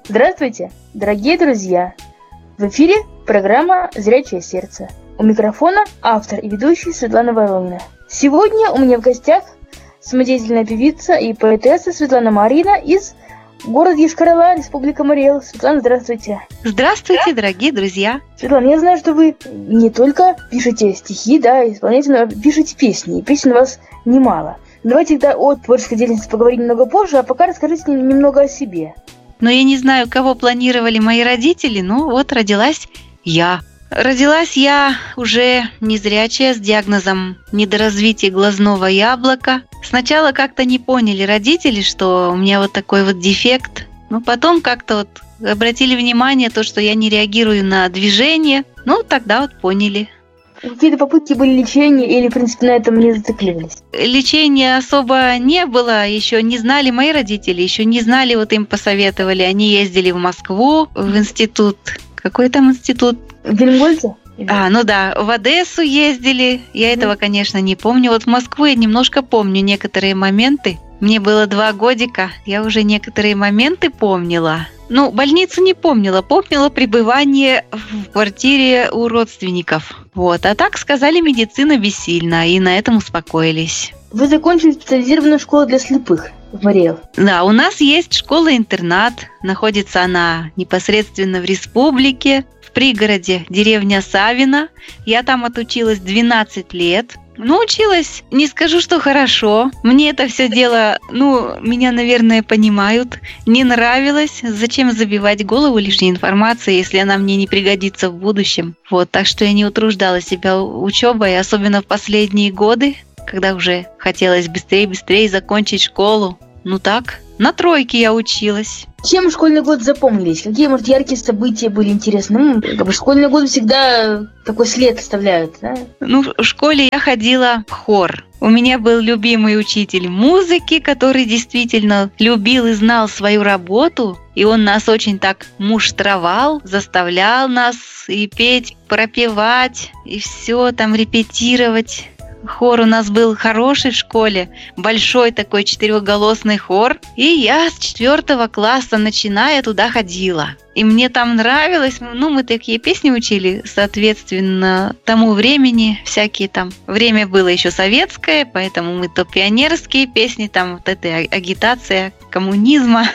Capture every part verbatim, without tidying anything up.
Здравствуйте, дорогие друзья! В эфире программа «Зрячее сердце». У микрофона автор и ведущий Светлана Воронина. Сегодня у меня в гостях самодеятельная певица и поэтесса Светлана Марина из города Йошкар-Ола, Республика Марий-Эл. Светлана, здравствуйте. Здравствуйте, дорогие друзья. Светлана, я знаю, что вы не только пишете стихи, да, исполняете, но пишете песни. И песен у вас немало. Давайте тогда о творческой деятельности поговорим немного позже, а пока расскажите немного о себе. Но я не знаю, кого планировали мои родители, но вот родилась я. Родилась я уже незрячая, с диагнозом недоразвития глазного яблока. Сначала как-то не поняли родители, что у меня вот такой вот дефект. Но потом как-то вот обратили внимание то, что я не реагирую на движение. Ну, тогда вот поняли. Какие-то попытки были лечения или, в принципе, на этом не зациклились? Лечения особо не было, еще не знали мои родители, еще не знали, вот им посоветовали. Они ездили в Москву, в институт. Какой там институт? В Гельмгольце? А, ну да, в Одессу ездили. Я mm-hmm. этого, конечно, не помню. Вот в Москву я немножко помню некоторые моменты. Мне было два годика, я уже некоторые моменты помнила. Ну, больницу не помнила, помнила пребывание в квартире у родственников. Вот, а так сказали, медицина бессильна, и на этом успокоились. Вы закончили специализированную школу для слепых в Марий-Эл? Да, у нас есть школа-интернат. Находится она непосредственно в республике, в пригороде, деревня Савино. Я там отучилась двенадцать лет. Ну, училась, не скажу, что хорошо. Мне это все дело, ну, меня, наверное, понимают. Не нравилось. Зачем забивать голову лишней информацией, если она мне не пригодится в будущем? Вот, так что я не утруждала себя учебой, особенно в последние годы, когда уже хотелось быстрее-быстрее закончить школу. Ну так, на тройке я училась. Чем школьный год запомнились? Какие, может, яркие события были интересны? Ну, как бы школьный год всегда такой след оставляет, да? Ну, в школе я ходила в хор. У меня был любимый учитель музыки, который действительно любил и знал свою работу. И он нас очень так муштровал, заставлял нас и петь, пропевать, и все там репетировать. Хор у нас был хороший в школе, большой такой четырехголосный хор. И я с четвертого класса, начиная, туда ходила. И мне там нравилось, ну, мы такие песни учили, соответственно, тому времени, всякие там. Время было еще советское, поэтому мы то пионерские песни, там вот эта агитация коммунизма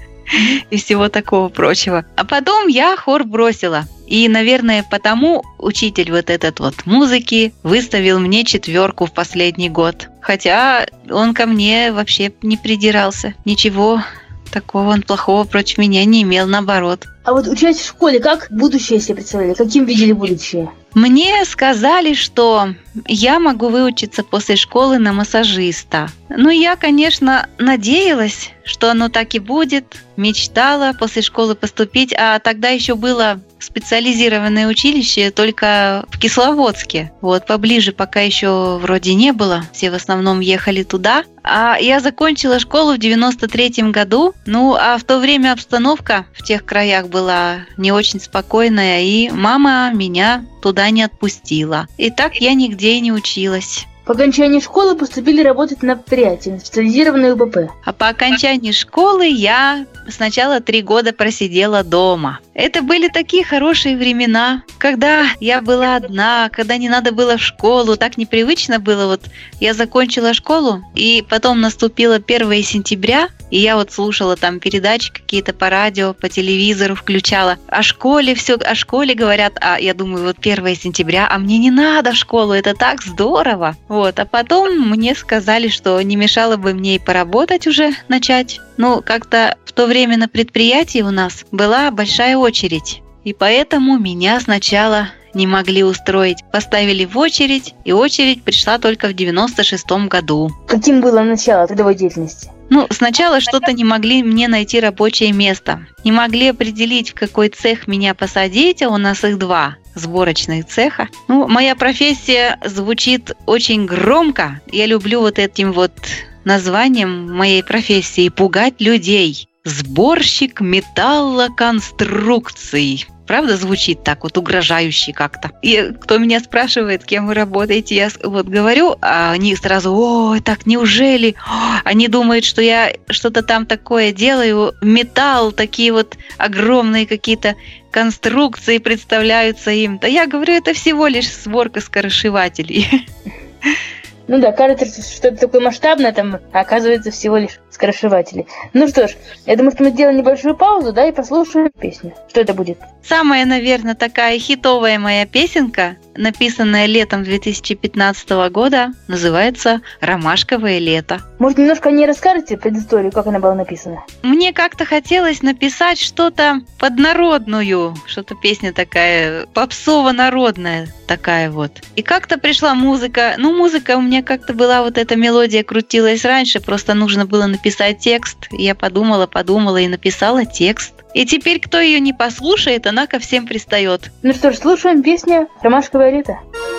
и всего такого прочего. А потом я хор бросила. И, наверное, потому учитель вот этот вот музыки выставил мне четверку в последний год. Хотя он ко мне вообще не придирался. Ничего такого он плохого против меня не имел, наоборот. А вот учась в школе, как будущее себе представляли? Каким видели будущее? Мне сказали, что я могу выучиться после школы на массажиста. Ну, я, конечно, надеялась, что оно так и будет. Мечтала после школы поступить, а тогда еще было специализированное училище только в Кисловодске. Вот, поближе пока еще вроде не было. Все в основном ехали туда. А я закончила школу в девяносто третьем году. Ну, а в то время обстановка в тех краях была не очень спокойная, и мама меня туда не отпустила. И так я нигде и не училась. По окончании школы поступили работать на предприятие, на специализированное УПП. А по окончании школы я сначала три года просидела дома. Это были такие хорошие времена, когда я была одна, когда не надо было в школу, так непривычно было. Вот я закончила школу, и потом наступило первое сентября, и я вот слушала там передачи какие-то по радио, по телевизору включала. О школе все, о школе говорят, а я думаю, вот первое сентября, а мне не надо в школу, это так здорово. Вот, а потом мне сказали, что не мешало бы мне и поработать уже начать. Ну, как-то в то время на предприятии у нас была большая очередь, и поэтому меня сначала не могли устроить. Поставили в очередь, и очередь пришла только в девяносто шестом году. Каким было начало трудовой деятельности? Ну, сначала что-то не могли мне найти рабочее место. Не могли определить, в какой цех меня посадить, а у нас их два сборочных цеха. Ну, моя профессия звучит очень громко. Я люблю вот этим вот названием моей профессии — пугать людей. сборщик металлоконструкций. Правда, звучит так вот угрожающе как-то. И кто меня спрашивает, кем вы работаете, я вот говорю, а они сразу: ой, так неужели? Они думают, что я что-то там такое делаю, металл, такие вот огромные какие-то конструкции представляются им. Да я говорю, это всего лишь сборка скоросшивателей. Ну да, кажется, что это такое масштабное, там, а оказывается всего лишь скоросшиватели. Ну что ж, я думаю, что мы сделаем небольшую паузу, да, и послушаем песню. Что это будет? Самая, наверное, такая хитовая моя песенка, написанная летом две тысячи пятнадцатого года, называется «Ромашковое лето». Может, немножко о ней расскажете, предысторию, как она была написана? Мне как-то хотелось написать что-то поднародную, что-то песня такая попсово-народная такая вот. И как-то пришла музыка. Ну, музыка у меня как-то была, вот эта мелодия крутилась раньше, просто нужно было написать текст. Я подумала, подумала и написала текст. И теперь, кто ее не послушает, она ко всем пристает. Ну что ж, слушаем песню «Ромашковое лето».